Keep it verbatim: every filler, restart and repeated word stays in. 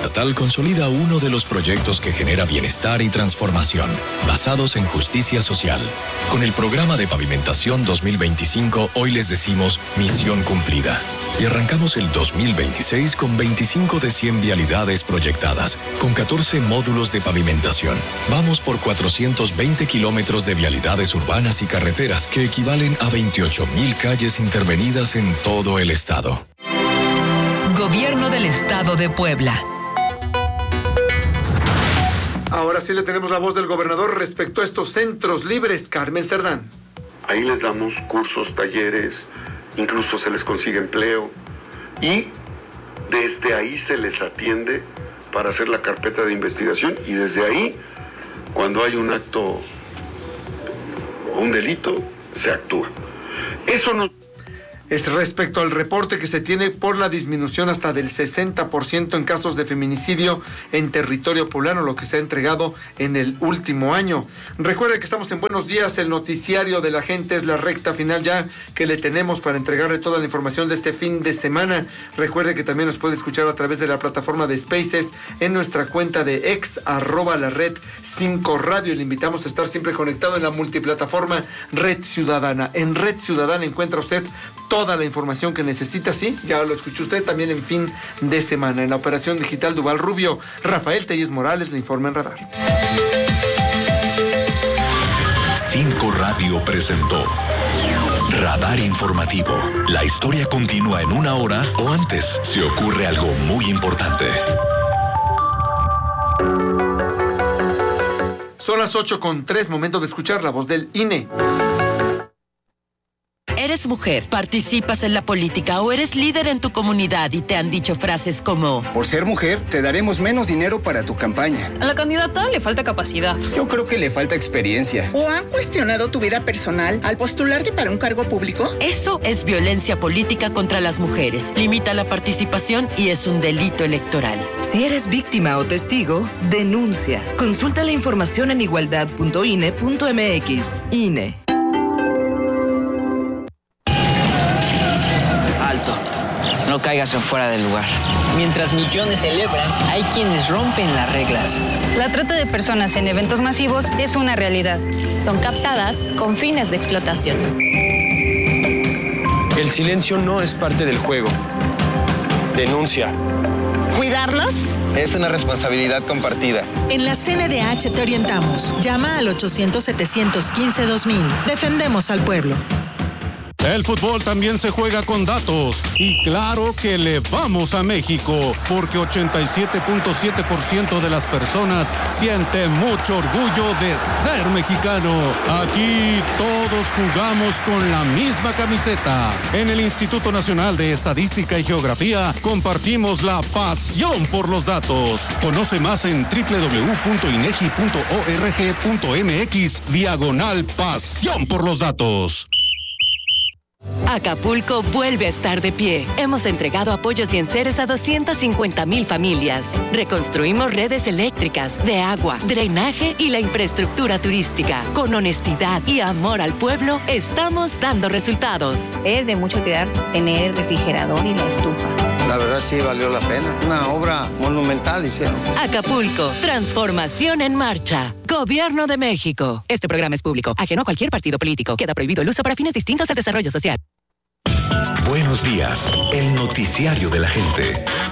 estatal consolida uno de los proyectos que genera bienestar y transformación, basados en justicia social. Con el programa de pavimentación dos mil veinticinco, hoy les decimos misión cumplida. Y arrancamos el dos mil veintiséis con veinticinco de cien vialidades proyectadas, con catorce módulos de pavimentación. Vamos por cuatrocientos veinte kilómetros de vialidades urbanas y carreteras, que equivalen a veintiocho mil calles intervenidas en todo el estado. Gobierno del Estado de Puebla. Ahora sí le tenemos la voz del gobernador respecto a estos centros libres. Carmen Cerdán. Ahí les damos cursos, talleres, incluso se les consigue empleo y desde ahí se les atiende para hacer la carpeta de investigación y desde ahí, cuando hay un acto o un delito, se actúa. Eso no... Es respecto al reporte que se tiene por la disminución hasta del sesenta por ciento en casos de feminicidio en territorio poblano, lo que se ha entregado en el último año. Recuerde que estamos en Buenos Días, el noticiario de la gente, es la recta final ya que le tenemos para entregarle toda la información de este fin de semana. Recuerde que también nos puede escuchar a través de la plataforma de Spaces en nuestra cuenta de ex, arroba la red cinco radio. Le invitamos a estar siempre conectado en la multiplataforma Red Ciudadana. En Red Ciudadana encuentra usted toda la información que necesita, sí, ya lo escuchó usted también en fin de semana. En la operación digital Duval Rubio, Rafael Telles Morales le informa en Radar. cinco Radio presentó Radar Informativo. La historia continúa en una hora o antes, si ocurre algo muy importante. Son las ocho con tres, momento de escuchar la voz del I N E. ¿Eres mujer, participas en la política o eres líder en tu comunidad y te han dicho frases como: por ser mujer, te daremos menos dinero para tu campaña? A la candidata le falta capacidad. Yo creo que le falta experiencia. ¿O han cuestionado tu vida personal al postularte para un cargo público? Eso es violencia política contra las mujeres. Limita la participación y es un delito electoral. Si eres víctima o testigo, denuncia. Consulta la información en igualdad punto i n e punto m x. I N E. No caigas en fuera del lugar. Mientras millones celebran, hay quienes rompen las reglas. La trata de personas en eventos masivos es una realidad. Son captadas con fines de explotación. El silencio no es parte del juego. Denuncia. ¿Cuidarlos? Es una responsabilidad compartida. En la C N D H te orientamos. Llama al ochocientos, setecientos quince, dos mil. Defendemos al pueblo. El fútbol también se juega con datos y claro que le vamos a México porque ochenta y siete punto siete por ciento de las personas sienten mucho orgullo de ser mexicano. Aquí todos jugamos con la misma camiseta. En el Instituto Nacional de Estadística y Geografía compartimos la pasión por los datos. Conoce más en doble u doble u doble u punto inegi punto org punto m x diagonal pasión por los datos. Acapulco vuelve a estar de pie. Hemos entregado apoyos y enseres a doscientas cincuenta mil familias. Reconstruimos redes eléctricas, de agua, drenaje y la infraestructura turística. Con honestidad y amor al pueblo, estamos dando resultados. Es de mucho cuidar tener el refrigerador y la estufa. La verdad sí valió la pena. Una obra monumental hicieron. Acapulco, transformación en marcha. Gobierno de México. Este programa es público, ajeno a cualquier partido político. Queda prohibido el uso para fines distintos al desarrollo social. Buenos días, el noticiario de la gente.